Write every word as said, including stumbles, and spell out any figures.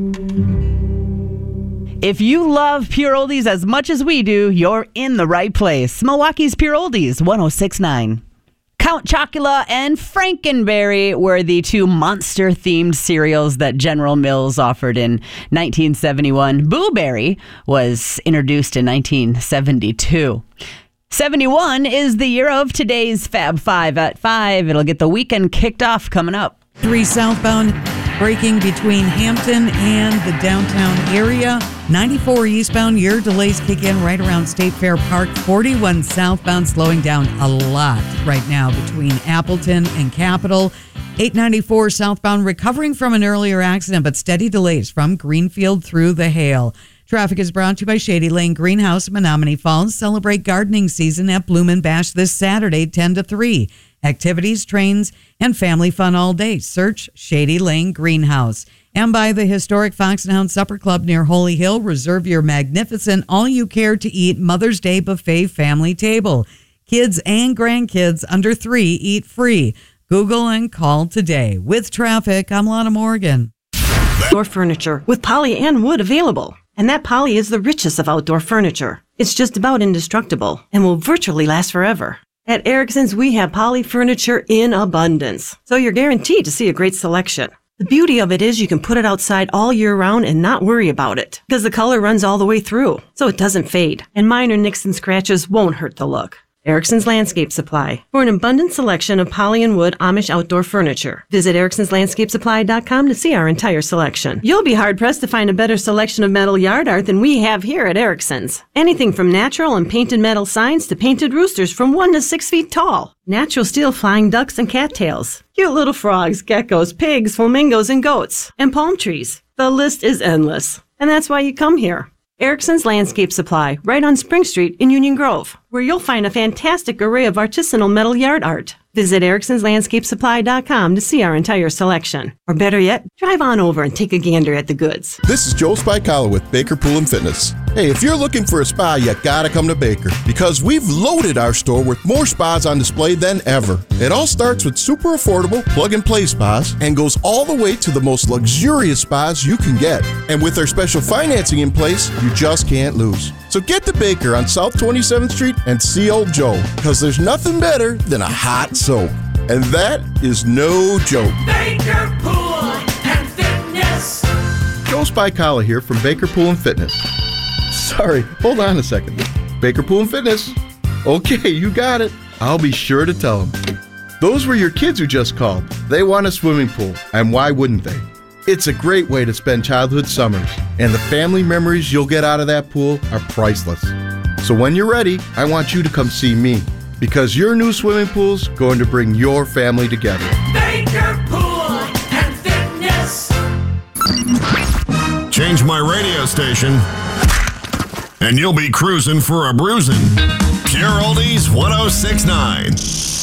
If you love Pure Oldies as much as we do, you're in the right place. Milwaukee's Pure Oldies, one oh six point nine. Count Chocula and Frankenberry were the two monster-themed cereals that General Mills offered in nineteen seventy-one. Boo Berry was introduced in nineteen seventy-two. seventy-one is the year of today's Fab Five at five. It'll get the weekend kicked off coming up. Three southbound braking between Hampton and the downtown area. ninety-four eastbound, your delays kick in right around State Fair Park. forty-one southbound slowing down a lot right now between Appleton and Capitol. eight ninety-four southbound recovering from an earlier accident, but steady delays from Greenfield through the Hale. Traffic is brought to you by Shady Lane Greenhouse, Menominee Falls. Celebrate gardening season at Bloom and Bash this Saturday, ten to three. Activities, trains, and family fun all day. Search Shady Lane Greenhouse. And by the historic Fox and Hound Supper Club near Holy Hill, reserve your magnificent all-you-care-to-eat Mother's Day buffet family table. Kids and grandkids under three eat free. Google and call today. With traffic, I'm Lana Morgan. Outdoor furniture with poly and wood available. And that poly is the richest of outdoor furniture. It's just about indestructible and will virtually last forever. At Erickson's, we have poly furniture in abundance, so you're guaranteed to see a great selection. The beauty of it is you can put it outside all year round and not worry about it, because the color runs all the way through, so it doesn't fade, and minor nicks and scratches won't hurt the look. Erickson's Landscape Supply. For an abundant selection of poly and wood Amish outdoor furniture, visit ericksons landscape supply dot com to see our entire selection. You'll be hard-pressed to find a better selection of metal yard art than we have here at Erickson's. Anything from natural and painted metal signs to painted roosters from one to six feet tall. Natural steel flying ducks and cattails. Cute little frogs, geckos, pigs, flamingos, and goats. And palm trees. The list is endless. And that's why you come here. Erickson's Landscape Supply, right on Spring Street in Union Grove, where you'll find a fantastic array of artisanal metal yard art. Visit ericksons landscape supply dot com to see our entire selection. Or better yet, drive on over and take a gander at the goods. This is Joe Spicala with Baker Pool and Fitness. Hey, if you're looking for a spa, you gotta come to Baker, because we've loaded our store with more spas on display than ever. It all starts with super affordable plug-and-play spas and goes all the way to the most luxurious spas you can get. And with our special financing in place, you just can't lose. So get to Baker on South twenty-seventh Street and see old Joe, because there's nothing better than a hot soap. And that is no joke. Baker Pool and Fitness. Joe Spicala here from Baker Pool and Fitness. Sorry, hold on a second. Baker Pool and Fitness. Okay, you got it. I'll be sure to tell them. Those were your kids who just called. They want a swimming pool, and why wouldn't they? It's a great way to spend childhood summers, and the family memories you'll get out of that pool are priceless. So when you're ready, I want you to come see me, because your new swimming pool's going to bring your family together. Baker Pool and Fitness. Change my radio station, and you'll be cruising for a bruising. Pure Oldies one oh six point nine.